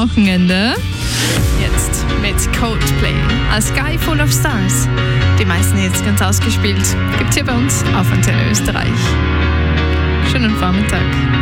Wochenende. Jetzt mit Coldplay, A Sky Full of Stars. Die meisten jetzt ganz ausgespielt. Gibt's hier bei uns auf Antenne Österreich. Schönen Vormittag.